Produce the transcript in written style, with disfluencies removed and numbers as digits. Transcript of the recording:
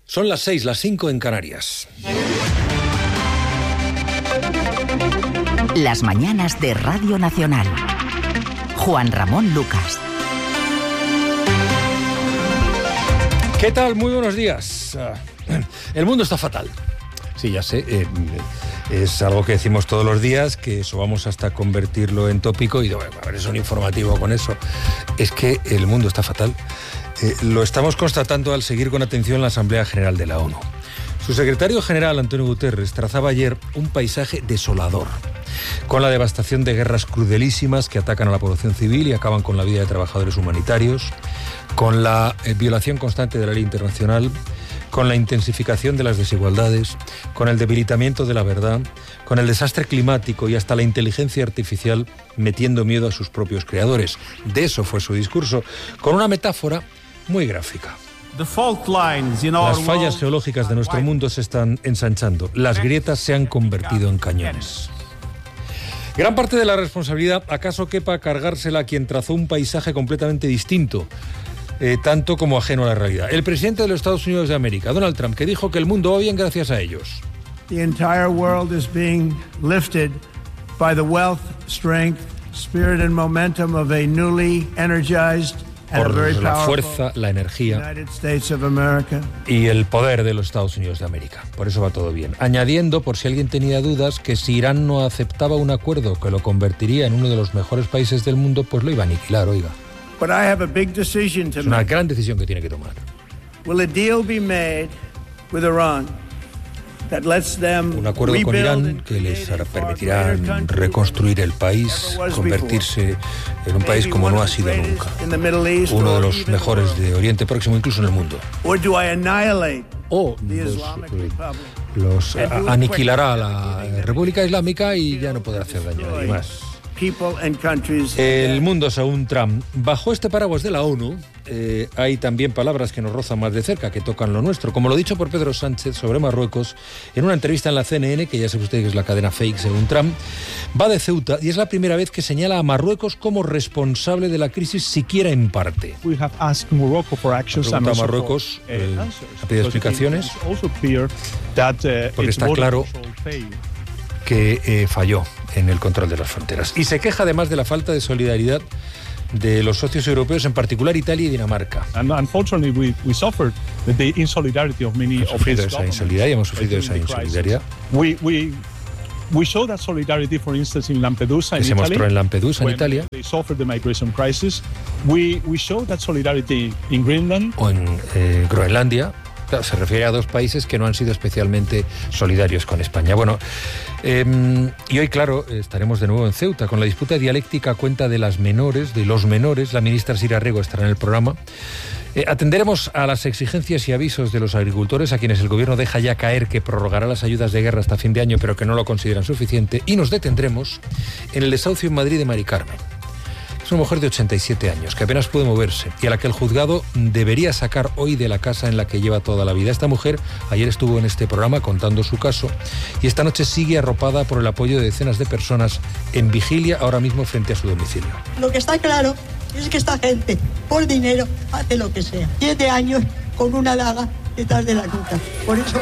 Son las 6, las 5 en Canarias. Las mañanas de Radio Nacional. Juan Ramón Lucas. ¿Qué tal? Muy buenos días. El mundo está fatal. Sí, ya sé. Es algo que decimos todos los días, que eso vamos hasta convertirlo en tópico y bueno, a ver, es un informativo con eso. Es que el mundo está fatal. Lo estamos constatando al seguir con atención la Asamblea General de la ONU. Su secretario general, Antonio Guterres, trazaba ayer un paisaje desolador, con la devastación de guerras crudelísimas que atacan a la población civil y acaban con la vida de trabajadores humanitarios, con la violación constante de la ley internacional, con la intensificación de las desigualdades, con el debilitamiento de la verdad, con el desastre climático y hasta la inteligencia artificial metiendo miedo a sus propios creadores. De eso fue su discurso, con una metáfora muy gráfica. Las fallas geológicas de nuestro mundo se están ensanchando. Las grietas se han convertido en cañones. Gran parte de la responsabilidad, ¿acaso quepa cargársela a quien trazó un paisaje completamente distinto, tanto como ajeno a la realidad? El presidente de los Estados Unidos de América, Donald Trump, que dijo que el mundo va bien gracias a ellos. The entire world is being lifted by the wealth, strength, spirit and momentum of a newly energized por la fuerza, la energía y el poder de los Estados Unidos de América. Por eso va todo bien. Añadiendo, por si alguien tenía dudas, que si Irán no aceptaba un acuerdo que lo convertiría en uno de los mejores países del mundo, pues lo iba a aniquilar, oiga. Es una gran decisión que tiene que tomar. Will a deal be made with Iran? Un acuerdo con Irán que les permitirá reconstruir el país, convertirse en un país como no ha sido nunca, uno de los mejores de Oriente Próximo, incluso en el mundo. O los aniquilará la República Islámica y ya no podrá hacer daño a nadie más. El mundo según Trump. Bajo este paraguas de la ONU hay también palabras que nos rozan más de cerca, que tocan lo nuestro, como lo dicho por Pedro Sánchez sobre Marruecos en una entrevista en la CNN, que ya sabe usted que es la cadena fake según Trump. Va de Ceuta y es la primera vez que señala a Marruecos como responsable de la crisis, siquiera en parte. A Marruecos ha pedido explicaciones porque está claro que falló en el control de las fronteras. Y se queja además de la falta de solidaridad de los socios europeos, en particular Italia y Dinamarca. Hemos sufrido esa insolidaridad y hemos sufrido esa insolidaridad. Se mostró en Lampedusa, en Italia, o en Groenlandia. Claro, se refiere a dos países que no han sido especialmente solidarios con España. Bueno, y hoy, claro, estaremos de nuevo en Ceuta con la disputa dialéctica a cuenta de los menores. La ministra Sira Rego estará en el programa. Atenderemos a las exigencias y avisos de los agricultores, a quienes el gobierno deja ya caer que prorrogará las ayudas de guerra hasta fin de año, pero que no lo consideran suficiente. Y nos detendremos en el desahucio en Madrid de Mari Carmen. Es una mujer de 87 años, que apenas puede moverse y a la que el juzgado debería sacar hoy de la casa en la que lleva toda la vida. Esta mujer ayer estuvo en este programa contando su caso y esta noche sigue arropada por el apoyo de decenas de personas en vigilia ahora mismo frente a su domicilio. Lo que está claro es que esta gente, por dinero, hace lo que sea. 7 años con una daga detrás de la nuca. Por eso